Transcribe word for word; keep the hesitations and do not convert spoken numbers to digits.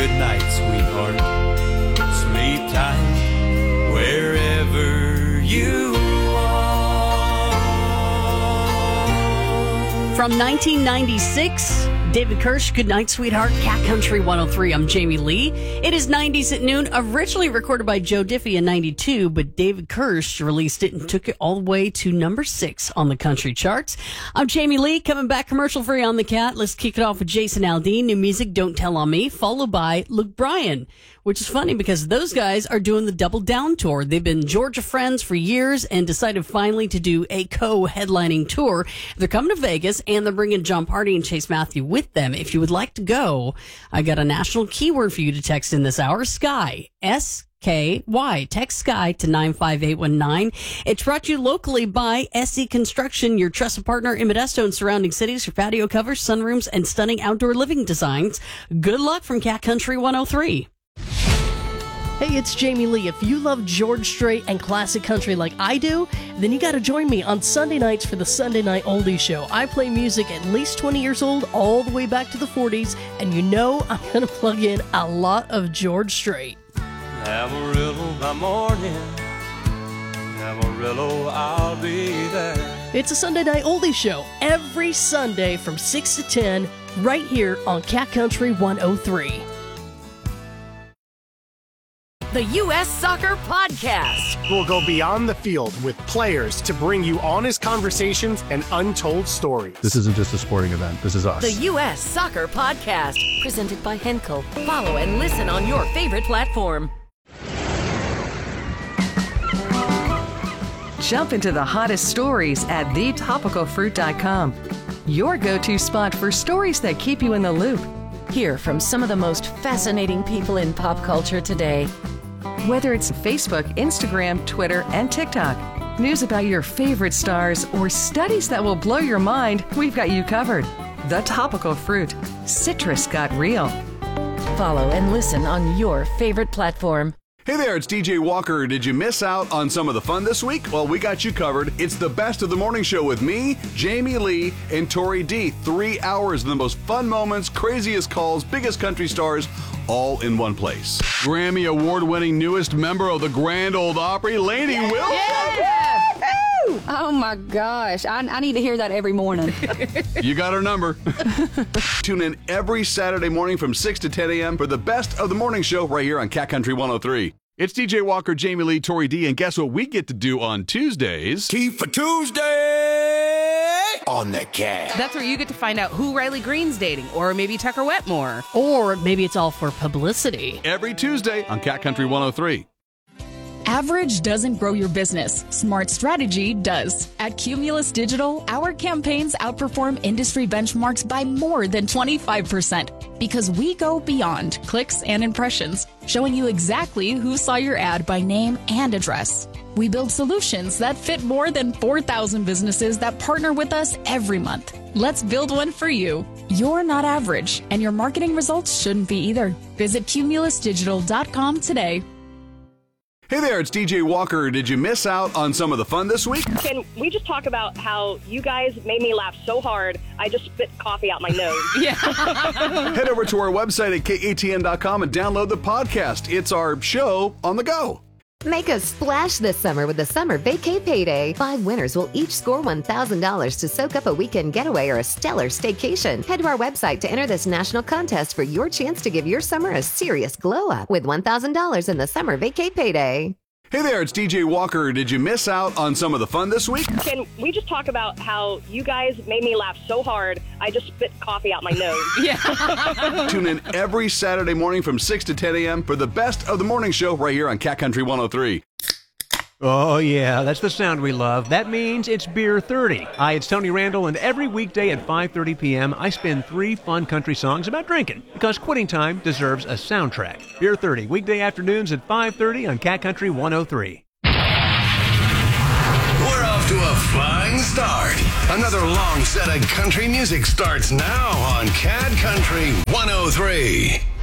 good night, sweetheart. Sleep tight wherever you are. From nineteen ninety-six, David Kirsch, Good Night, Sweetheart, Cat Country one oh three. I'm Jamie Lee. It is nineties at noon, originally recorded by Joe Diffie in ninety-two, but David Kirsch released it and took it all the way to number six on the country charts. I'm Jamie Lee, coming back commercial free on the Cat. Let's kick it off with Jason Aldean, new music, Don't Tell on Me, followed by Luke Bryan, which is funny because those guys are doing the Double Down tour. They've been Georgia friends for years and decided finally to do a co-headlining tour. They're coming to Vegas, and they're bringing John Party and Chase Matthew with them. If you would like to go, I got a national keyword for you to text in this hour, Sky, S K Y. Text Sky to nine five eight one nine. It's brought to you locally by S E Construction, your trusted partner in Modesto and surrounding cities for patio covers, sunrooms, and stunning outdoor living designs. Good luck from Cat Country one oh three. Hey, it's Jamie Lee. If you love George Strait and classic country like I do, then you got to join me on Sunday nights for the Sunday Night Oldies Show. I play music at least twenty years old, all the way back to the forties, and you know I'm going to plug in a lot of George Strait. Amarillo by morning, Amarillo, I'll be there. It's a Sunday Night Oldies Show every Sunday from six to ten, right here on Cat Country one oh three. The U S Soccer Podcast. We'll go beyond the field with players to bring you honest conversations and untold stories. This isn't just a sporting event. This is us. The U S Soccer Podcast. Presented by Henkel. Follow and listen on your favorite platform. Jump into the hottest stories at the topical fruit dot com. Your go-to spot for stories that keep you in the loop. Hear from some of the most fascinating people in pop culture today. Whether it's Facebook, Instagram, Twitter, and TikTok, news about your favorite stars, or studies that will blow your mind, we've got you covered. The Topical Fruit. Citrus got real. Follow and listen on your favorite platform. Hey there, it's D J Walker. Did you miss out on some of the fun this week? Well, we got you covered. It's the best of the morning show with me, Jamie Lee, and Tori D. Three hours of the most fun moments, craziest calls, biggest country stars, all in one place. Grammy award-winning newest member of the Grand Ole Opry, Lainey Wilson. Yeah. Oh my gosh, I, I need to hear that every morning. You got our number. Tune in every Saturday morning from six to ten a.m. for the best of the morning show right here on Cat Country one oh three. It's D J Walker, Jamie Lee, Tori D, and guess what we get to do on Tuesdays? Keep for Tuesday on the Cat. That's where you get to find out who Riley Green's dating, or maybe Tucker Wetmore. Or maybe it's all for publicity. Every Tuesday on Cat Country one oh three. Average doesn't grow your business. Smart strategy does. At Cumulus Digital, our campaigns outperform industry benchmarks by more than twenty-five percent because we go beyond clicks and impressions, showing you exactly who saw your ad by name and address. We build solutions that fit more than four thousand businesses that partner with us every month. Let's build one for you. You're not average, and your marketing results shouldn't be either. Visit cumulus digital dot com today. Hey there, it's D J Walker. Did you miss out on some of the fun this week? Can we just talk about how you guys made me laugh so hard, I just spit coffee out my nose? Yeah. Head over to our website at K A T N dot com and download the podcast. It's our show on the go. Make a splash this summer with the Summer Vacay Payday. Five winners will each score one thousand dollars to soak up a weekend getaway or a stellar staycation. Head to our website to enter this national contest for your chance to give your summer a serious glow up with one thousand dollars in the Summer Vacay Payday. Hey there, it's D J Walker. Did you miss out on some of the fun this week? Can we just talk about how you guys made me laugh so hard, I just spit coffee out my nose? Yeah. Tune in every Saturday morning from six to ten a.m. for the best of the morning show right here on Cat Country one oh three. Oh, yeah, that's the sound we love. That means it's Beer thirty. Hi, it's Tony Randall, and every weekday at five thirty p.m., I spin three fun country songs about drinking, because quitting time deserves a soundtrack. Beer thirty, weekday afternoons at five thirty on Cat Country one oh three. We're off to a flying start. Another long set of country music starts now on Cat Country one oh three.